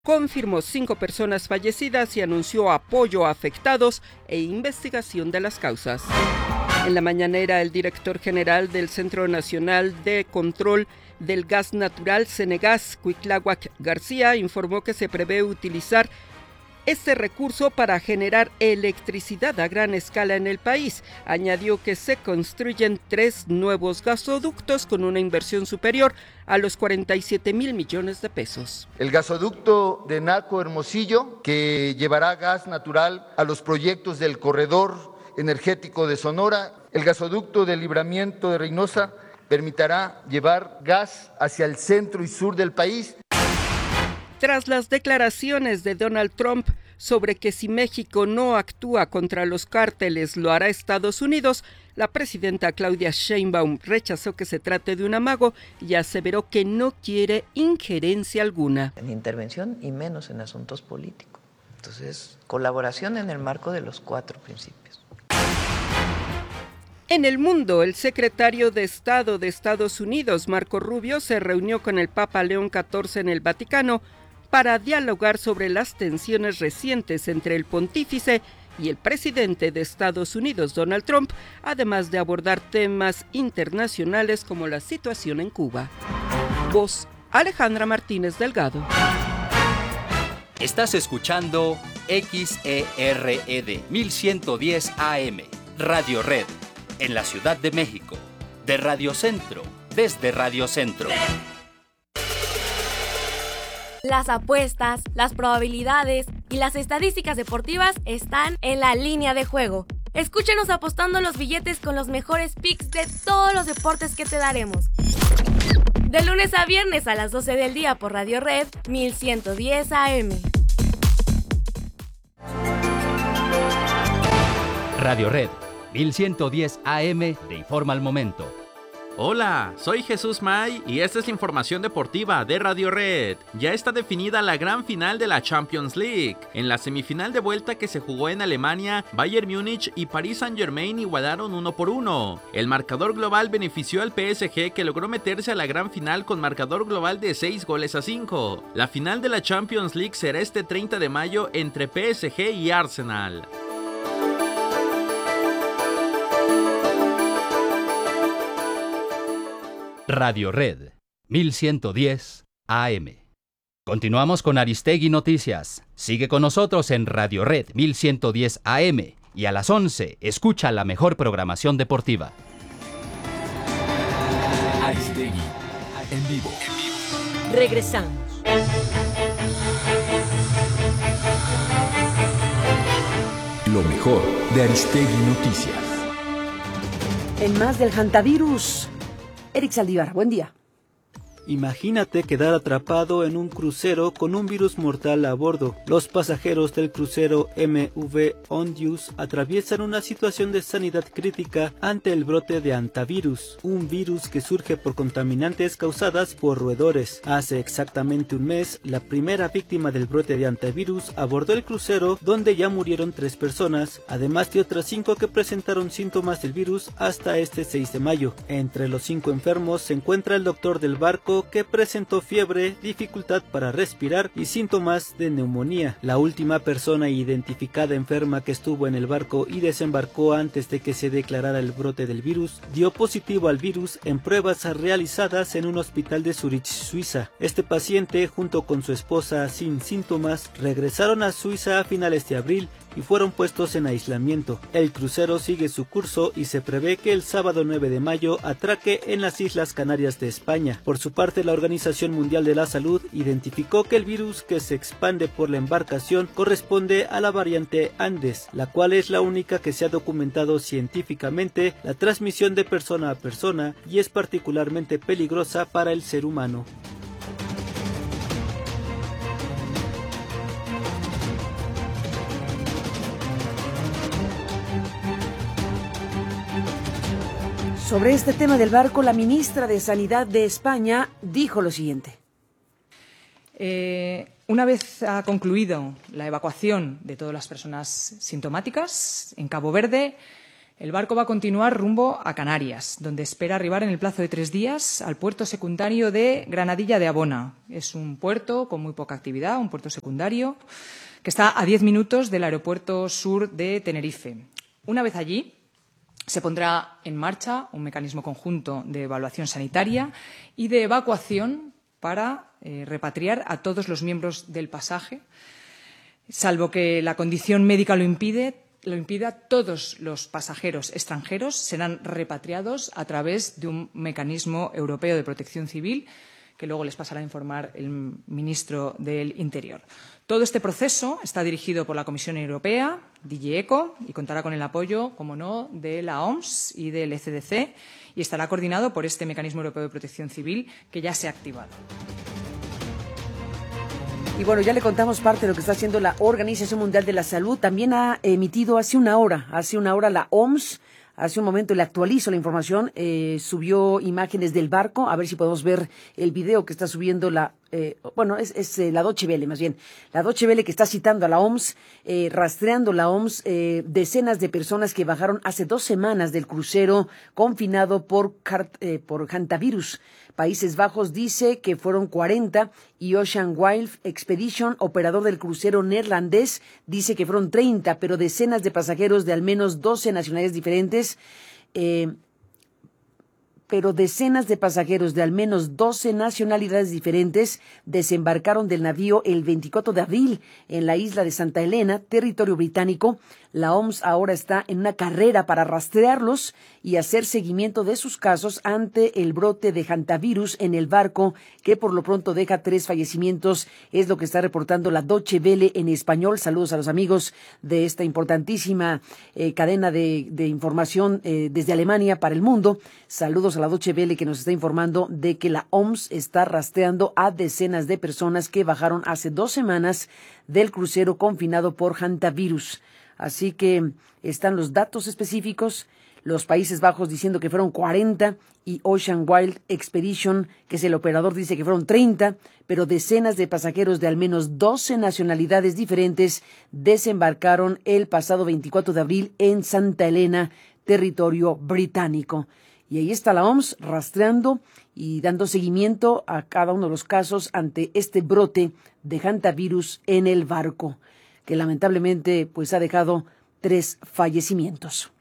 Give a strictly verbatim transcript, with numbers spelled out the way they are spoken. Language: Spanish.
confirmó cinco personas fallecidas y anunció apoyo a afectados e investigación de las causas. En la mañanera, el director general del Centro Nacional de Control del Gas Natural, Cenegas, Cuitláhuac García, informó que se prevé utilizar este recurso para generar electricidad a gran escala en el país. Añadió que se construyen tres nuevos gasoductos con una inversión superior a los cuarenta y siete mil millones de pesos. El gasoducto de Naco Hermosillo, que llevará gas natural a los proyectos del corredor energético de Sonora. El gasoducto de Libramiento de Reynosa permitirá llevar gas hacia el centro y sur del país. Tras las declaraciones de Donald Trump sobre que si México no actúa contra los cárteles lo hará Estados Unidos, la presidenta Claudia Sheinbaum rechazó que se trate de un amago y aseveró que no quiere injerencia alguna. En intervención y menos en asuntos políticos. Entonces, colaboración en el marco de los cuatro principios. En el mundo, el secretario de Estado de Estados Unidos, Marco Rubio, se reunió con el Papa León catorce en el Vaticano para dialogar sobre las tensiones recientes entre el pontífice y el presidente de Estados Unidos, Donald Trump, además de abordar temas internacionales como la situación en Cuba. Voz, Alejandra Martínez Delgado. Estás escuchando X E R E D mil ciento diez A M, Radio Red, en la Ciudad de México, de Radio Centro, desde Radio Centro. Las apuestas, las probabilidades y las estadísticas deportivas están en la línea de juego. Escúchenos apostando los billetes con los mejores picks de todos los deportes que te daremos. De lunes a viernes a las doce del día por Radio Red mil ciento diez A M. Radio Red mil ciento diez A M te informa al momento. Hola, soy Jesús May y esta es la información deportiva de Radio Red. Ya está definida la gran final de la Champions League. En la semifinal de vuelta que se jugó en Alemania, Bayern Múnich y Paris Saint-Germain igualaron uno por uno. El marcador global benefició al P S G, que logró meterse a la gran final con marcador global de seis goles a cinco. La final de la Champions League será este treinta de mayo entre P S G y Arsenal. Radio Red mil ciento diez A M. Continuamos con Aristegui Noticias. Sigue con nosotros en Radio Red mil ciento diez A M y a las once escucha la mejor programación deportiva. Aristegui en vivo. Regresamos. Lo mejor de Aristegui Noticias. En más del hantavirus, Eric Saldívar, buen día. Imagínate quedar atrapado en un crucero con un virus mortal a bordo. Los pasajeros del crucero M V Ondius atraviesan una situación de sanidad crítica ante el brote de hantavirus, un virus que surge por contaminantes causadas por roedores. Hace exactamente un mes, la primera víctima del brote de hantavirus abordó el crucero, donde ya murieron tres personas, además de otras cinco que presentaron síntomas del virus hasta este seis de mayo. Entre los cinco enfermos se encuentra el doctor del barco, que presentó fiebre, dificultad para respirar y síntomas de neumonía. La última persona identificada enferma que estuvo en el barco y desembarcó antes de que se declarara el brote del virus, dio positivo al virus en pruebas realizadas en un hospital de Zurich, Suiza. Este paciente, junto con su esposa sin síntomas, regresaron a Suiza a finales de abril y fueron puestos en aislamiento. El crucero sigue su curso y se prevé que el sábado nueve de mayo atraque en las Islas Canarias de España. Por su parte, la Organización Mundial de la Salud identificó que el virus que se expande por la embarcación corresponde a la variante Andes, la cual es la única que se ha documentado científicamente la transmisión de persona a persona y es particularmente peligrosa para el ser humano. Sobre este tema del barco, la ministra de Sanidad de España dijo lo siguiente. Eh, una vez ha concluido la evacuación de todas las personas sintomáticas en Cabo Verde, El barco va a continuar rumbo a Canarias, donde espera arribar en el plazo de tres días al puerto secundario de Granadilla de Abona. Es un puerto con muy poca actividad, un puerto secundario, que está a diez minutos del aeropuerto sur de Tenerife. Una vez allí, se pondrá en marcha un mecanismo conjunto de evaluación sanitaria y de evacuación para eh, repatriar a todos los miembros del pasaje. Salvo que la condición médica lo impide, lo impida, todos los pasajeros extranjeros serán repatriados a través de un mecanismo europeo de protección civil que luego les pasará a informar el ministro del Interior. Todo este proceso está dirigido por la Comisión Europea, D G ECHO, y contará con el apoyo, como no, de la O M S y del E C D C, y estará coordinado por este mecanismo europeo de protección civil que ya se ha activado. Y bueno, ya le contamos parte de lo que está haciendo la Organización Mundial de la Salud. También ha emitido hace una hora, hace una hora la O M S. Hace un momento le actualizo la información, eh, subió imágenes del barco, a ver si podemos ver el video que está subiendo la, eh, bueno, es, es eh, la Deutsche Welle más bien, la Deutsche Welle que está citando a la O M S, eh, rastreando la O M S, eh, decenas de personas que bajaron hace dos semanas del crucero confinado por, eh, por hantavirus. Países Bajos dice que fueron cuarenta y Ocean Wild Expedition, operador del crucero neerlandés, dice que fueron treinta, pero decenas de pasajeros de al menos doce nacionalidades diferentes, eh, pero decenas de pasajeros de al menos doce nacionalidades diferentes desembarcaron del navío el veinticuatro de abril en la isla de Santa Elena, territorio británico. La O M S ahora está en una carrera para rastrearlos y hacer seguimiento de sus casos ante el brote de hantavirus en el barco, que por lo pronto deja tres fallecimientos. Es lo que está reportando la Deutsche Welle en español. Saludos a los amigos de esta importantísima eh, cadena de, de información eh, desde Alemania para el mundo. Saludos a la Deutsche Welle que nos está informando de que la O M S está rastreando a decenas de personas que bajaron hace dos semanas del crucero confinado por hantavirus. Así que están los datos específicos, los Países Bajos diciendo que fueron cuarenta y Ocean Wild Expedition, que es el operador, dice que fueron treinta, pero decenas de pasajeros de al menos doce nacionalidades diferentes desembarcaron el pasado veinticuatro de abril en Santa Elena, territorio británico. Y ahí está la O M S rastreando y dando seguimiento a cada uno de los casos ante este brote de hantavirus en el barco, que lamentablemente pues ha dejado tres fallecimientos.